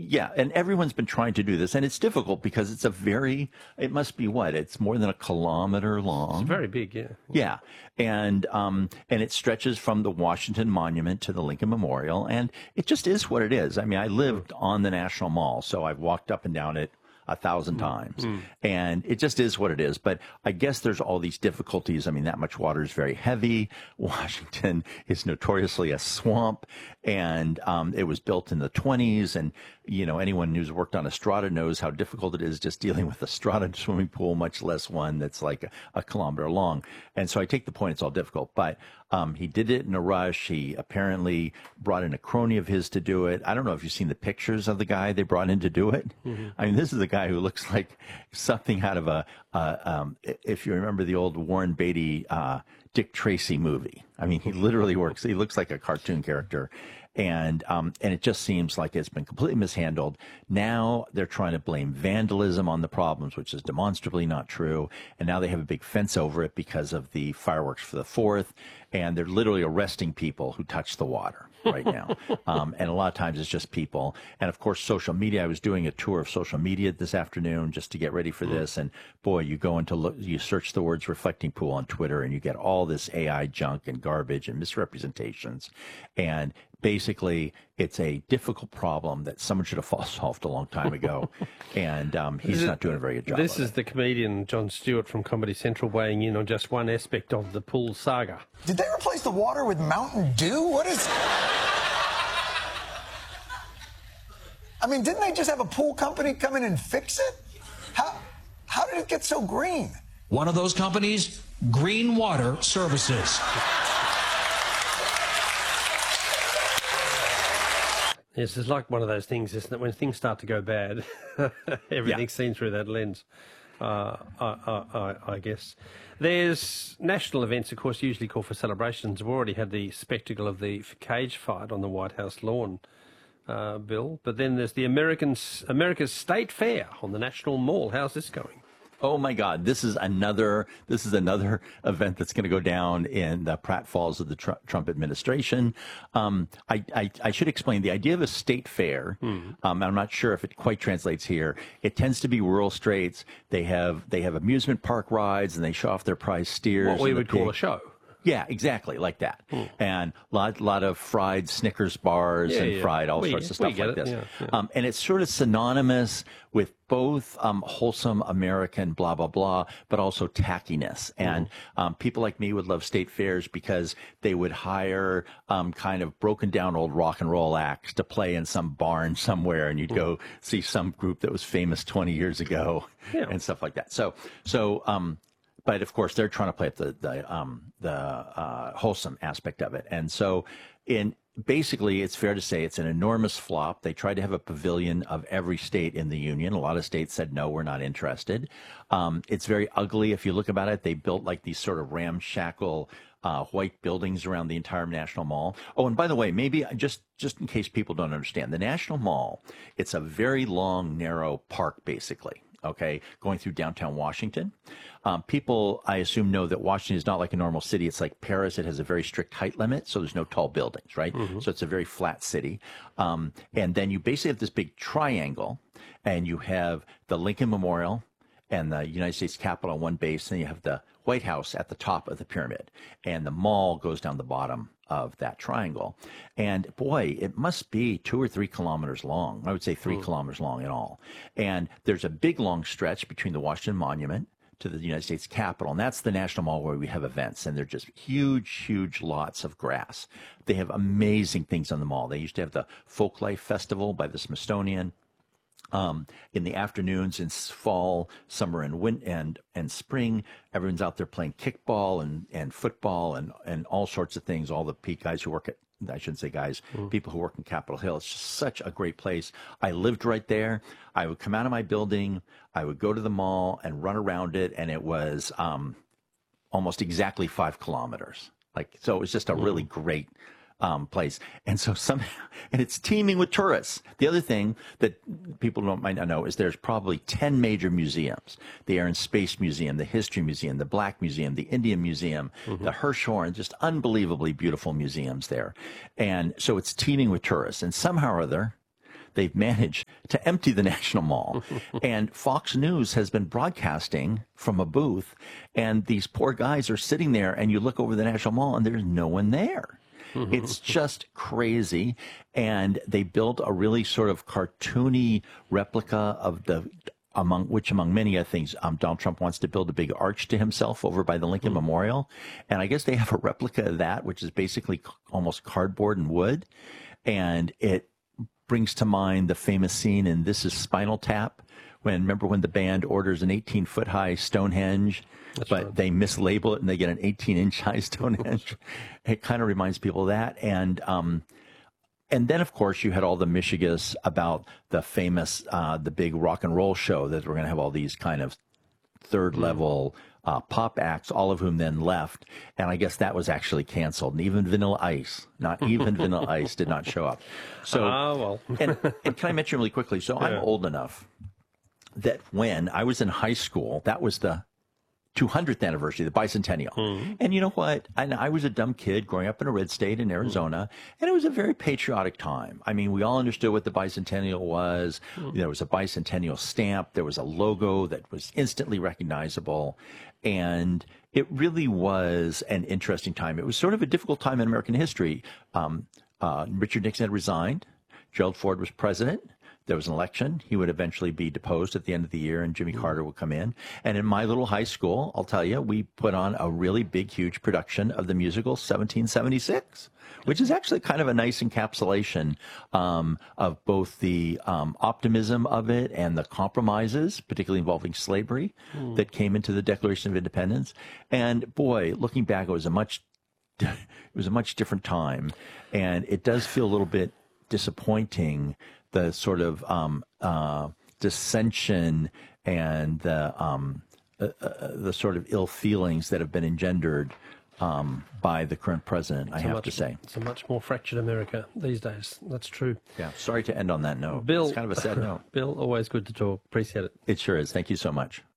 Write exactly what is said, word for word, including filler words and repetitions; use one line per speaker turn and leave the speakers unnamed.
Yeah, and everyone's been trying to do this, and it's difficult because it's a very, it must be what? It's more than a kilometer long.
It's very big, yeah.
Yeah, and um, and it stretches from the Washington Monument to the Lincoln Memorial, and it just is what it is. I mean, I lived on the National Mall, so I've walked up and down it a thousand times, mm. and it just is what it is. But I guess there's all these difficulties. I mean, that much water is very heavy. Washington is notoriously a swamp, and um, it was built in the twenties. And you know, anyone who's worked on a strata knows how difficult it is just dealing with a strata swimming pool, much less one that's like a, a kilometer long. And so I take the point; it's all difficult. But um, he did it in a rush. He apparently brought in a crony of his to do it. I don't know if you've seen the pictures of the guy they brought in to do it. Mm-hmm. I mean, this is a guy who looks like something out of a, uh, um, if you remember the old Warren Beatty, uh, Dick Tracy movie. I mean, he literally works, he looks like a cartoon character. And um, and it just seems like it's been completely mishandled. Now they're trying to blame vandalism on the problems, which is demonstrably not true. And now they have a big fence over it because of the fireworks for the fourth. And they're literally arresting people who touch the water right now. um, and a lot of times it's just people. And of course, social media. I was doing a tour of social media this afternoon just to get ready for this. And boy, you go into look, you search the words reflecting pool on Twitter, and you get all this A I junk and garbage and misrepresentations. And basically, it's a difficult problem that someone should have solved a long time ago, and um, he's not doing a very good job.
This
of
is
it.
the comedian Jon Stewart from Comedy Central weighing in on just one aspect of the pool saga.
Did they replace the water with Mountain Dew? What is... I mean, didn't they just have a pool company come in and fix it? How, how did it get so green?
One of those companies, Green Water Services.
Yes, it's like one of those things, isn't it? When things start to go bad, everything's yeah. seen through that lens, uh, I, I, I guess. There's national events, of course, usually call for celebrations. We've already had the spectacle of the cage fight on the White House lawn, uh, Bill. But then there's the Americans, America's State Fair on the National Mall. How's this going?
Oh my God! This is another. This is another event that's going to go down in the pratfalls of the Tr Trump administration. Um, I, I, I should explain the idea of a state fair. Mm. Um, I'm not sure if it quite translates here. It tends to be rural states. They have they have amusement park rides, and they show off their prize steers.
What we would
pig.
call a show.
Yeah, exactly, like that. Mm. And a lot, lot of fried Snickers bars
yeah,
and
yeah.
fried all
we,
sorts of stuff like
it.
this.
Yeah, yeah.
Um, and it's sort of synonymous with both um, wholesome American blah, blah, blah, but also tackiness. Mm. And um, people like me would love state fairs because they would hire um, kind of broken down old rock and roll acts to play in some barn somewhere, and you'd mm. go see some group that was famous twenty years ago yeah. and stuff like that. So, so, um, But of course, they're trying to play up the the um, the uh, wholesome aspect of it, and so in basically, it's fair to say it's an enormous flop. They tried to have a pavilion of every state in the union. A lot of states said no, we're not interested. Um, it's very ugly if you look about it. They built like these sort of ramshackle uh, white buildings around the entire National Mall. Oh, and by the way, maybe just just in case people don't understand, the National Mall, it's a very long, narrow park, basically. Okay, going through downtown Washington. Um, people, I assume, know that Washington is not like a normal city. It's like Paris. It has a very strict height limit, so there's no tall buildings, right? Mm-hmm. So it's a very flat city. Um, and then you basically have this big triangle, and you have the Lincoln Memorial and the United States Capitol on one base, and you have the White House at the top of the pyramid. And the mall goes down the bottom of that triangle. And boy, it must be two or three kilometers long. I would say three mm. kilometers long in all. And there's a big long stretch between the Washington Monument to the United States Capitol. And that's the National Mall where we have events. And they're just huge, huge lots of grass. They have amazing things on the mall. They used to have the Folklife Festival by the Smithsonian. Um, in the afternoons in fall, summer, and win and and spring, everyone's out there playing kickball and, and football and, and all sorts of things. All the guys who work at, I shouldn't say guys, mm. people who work in Capitol Hill. It's just such a great place. I lived right there. I would come out of my building. I would go to the mall and run around it, and it was um, almost exactly five kilometers. Like so, it was just a mm. really great Um, place. And so somehow, and it's teeming with tourists. The other thing that people don't might not know is there's probably ten major museums. The Air and Space Museum, the History Museum, the Black Museum, the Indian Museum, mm-hmm. the Hirshhorn, just unbelievably beautiful museums there. And so it's teeming with tourists. And somehow or other, they've managed to empty the National Mall. And Fox News has been broadcasting from a booth, and these poor guys are sitting there, and you look over the National Mall, and there's no one there. It's just crazy. And they built a really sort of cartoony replica of the, among which among many other things, um, Donald Trump wants to build a big arch to himself over by the Lincoln mm. Memorial. And I guess they have a replica of that, which is basically almost cardboard and wood. And it brings to mind the famous scene in This Is Spinal Tap, when, remember when the band orders an eighteen foot high Stonehenge, That's but right. they mislabel it and they get an eighteen inch high Stonehenge. It kind of reminds people of that. And, um, and then, of course, you had all the mishigas about the famous, uh, the big rock and roll show that we're going to have all these kind of third level uh, pop acts, all of whom then left. And I guess that was actually canceled. And even Vanilla Ice, not even Vanilla Ice did not show up. So,
uh, well.
and, and can I mention really quickly? So yeah. I'm old enough that when I was in high school, that was the two hundredth anniversary, the bicentennial. Mm. And you know what? I, I was a dumb kid growing up in a red state in Arizona, mm. and it was a very patriotic time. I mean, we all understood what the bicentennial was. Mm. There was a bicentennial stamp. There was a logo that was instantly recognizable. And it really was an interesting time. It was sort of a difficult time in American history. Um, uh, Richard Nixon had resigned. Gerald Ford was president. There was an election. He would eventually be deposed at the end of the year, and Jimmy Carter would come in. And in my little high school, I'll tell you, we put on a really big, huge production of the musical seventeen seventy-six, which is actually kind of a nice encapsulation um, of both the um, optimism of it and the compromises, particularly involving slavery, mm. that came into the Declaration of Independence. And boy, looking back, it was a much, it was a much different time, and it does feel a little bit disappointing, the sort of um, uh, dissension and the um, uh, uh, the sort of ill feelings that have been engendered um, by the current president, I have
much,
to say.
It's a much more fractured America these days. That's true.
Yeah. Sorry to end on that note.
Bill,
it's kind of a sad note.
Bill, always good to talk. Appreciate it.
It sure is. Thank you so much.